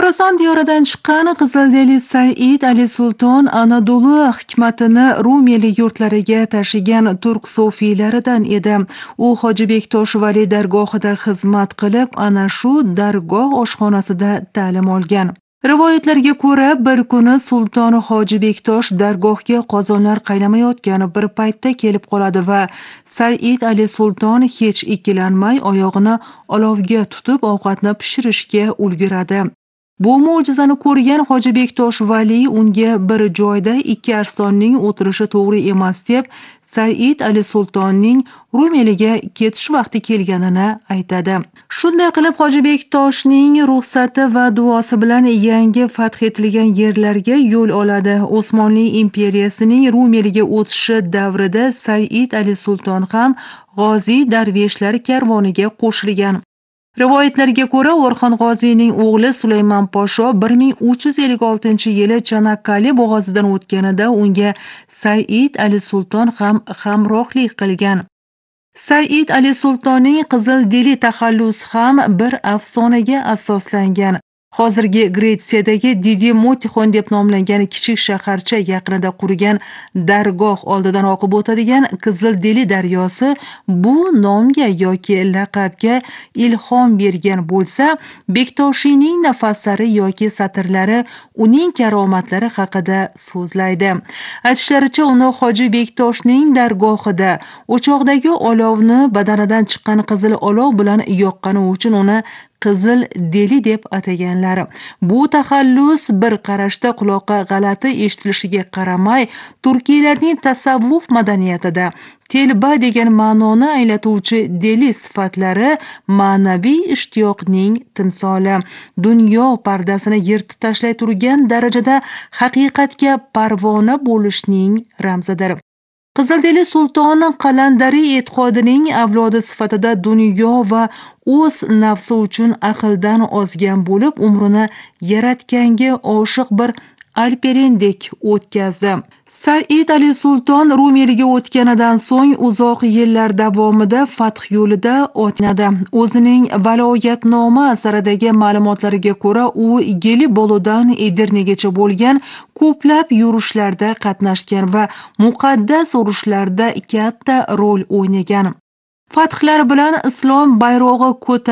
Xorason diyoridan chiqqan Qizildeli Said Ali Sulton Anadolu hikmatini Rumiylik yurtlariga tashigan turk sofiylaridan edi. U Hoji Bektosh vali dargohida xizmat qilib, ana shu dargoh oshxonasida ta'lim olgan. Rivoyatlarga ko'ra, bir kuni Sulton Hoji Bektosh dargohga qozonlar qaynamayotgan bir paytda kelib qoladi va Said Ali Sulton hech ikkilanmay oyog'ini olovga tutib ovqatni pishirishga ulguradi. Bu mo'jizani ko'rgan Hoji Bektosh vali unga bir joyda ikki arsonning o'tirishi to'g'ri emas deb, Said Ali Sultonning Rumiyliga ketish vaqti kelganini aytadi. Shunday qilib Hoji Bektoshning ruxsati va duosi bilan yangi fath etilgan yerlarga yo'l oladi. Osmonli imperiyasining Rumiyliga o'tishi davrida Said Ali Sulton ham G'oziy darveshlar karvoniga qo'shilgan. Rivoyatlarga ko'ra, O'rxon G'oziyning o'g'li Sulaymon Posho 1356-yili Chanakkali bo'g'ozidan o'tganida unga Said Ali Sulton ham hamrohlik qilgan. Said Ali Sultonning Qizildeli taxallusi ham bir afsonaga asoslangan. Hozirgi Gretsiyadagi Didimotixon deb nomlangan kichik shaharcha yaqinida qurgan dargoh oldidan oqib o'tadigan Qizildeli daryosi bu nomga yoki laqabga ilhom bergan bo'lsa, Bektoshiyning nafaslari yoki satrlari uning karomatlari haqida so'zlaydi. Aytishlaricha, uni Hoji Bektoshning dargohida o'choqdagi olovni badanidan chiqqan qizil olov bilan yoqqani uchun uni Qizildeli deb ataganlar. Bu taxallus bir qarashda quloqqa g'alati eshitilishiga qaramay, turkiylarning tasavvuf madaniyatida telba degan ma'noni anglatuvchi deli sifatlari ma'naviy ishtiyoqning timsoli, dunyo pardasini yirtib tashlay turgan darajada haqiqatga parvona bo'lishning ramzidir. Qizildeli Sulton qalandariy e'tiqodining avlodi sifatida dunyo va o'z nafsi uchun aqldan ozgan bo'lib, umrini yaratganga oshiq bir alperendek o'tkazdi. Said Ali Sulton Rumiyliga o'tganidan so'ng uzoq yillar davomida fath yo'lida o'tnadi. O'zining Valoyatnoma asaridagi ma'lumotlariga ko'ra, u Geliboludan Edirnegacha bo'lgan ko'plab yurishlarda qatnashgan va muqaddas urushlarda katta rol o'ynagan. Fathlar bilan islom bayrog'i